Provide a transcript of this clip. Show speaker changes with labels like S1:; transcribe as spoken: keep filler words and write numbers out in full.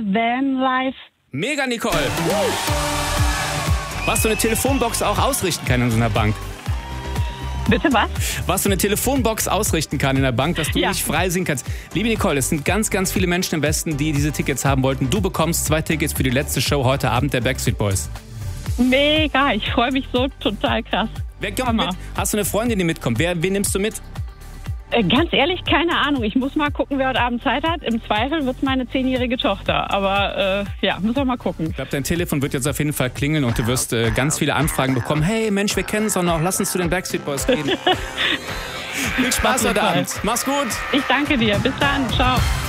S1: Vanlife.
S2: Mega, Nicole. Was so eine Telefonbox auch ausrichten kann in so einer Bank.
S1: Bitte was?
S2: Was so eine Telefonbox ausrichten kann in der Bank, dass du
S1: Ja.
S2: nicht frei singen kannst. Liebe Nicole, es sind ganz, ganz viele Menschen im Westen, die diese Tickets haben wollten. Du bekommst zwei Tickets für die letzte Show heute Abend der Backstreet Boys.
S1: Mega, ich freue mich so total krass.
S2: Wer kommt
S1: Hammer.
S2: mit? Hast du eine Freundin, die mitkommt? Wer, wen nimmst du mit?
S1: Äh, ganz ehrlich, keine Ahnung. Ich muss mal gucken, wer heute Abend Zeit hat. Im Zweifel wird es meine zehnjährige Tochter. Aber äh, ja, muss auch mal gucken.
S2: Ich glaube, dein Telefon wird jetzt auf jeden Fall klingeln und du wirst äh, ganz viele Anfragen bekommen. Hey Mensch, wir kennen uns doch noch. Lass uns zu den Backstreet Boys gehen. Viel Spaß heute Abend. Mach's gut.
S1: Ich danke dir. Bis dann. Ciao.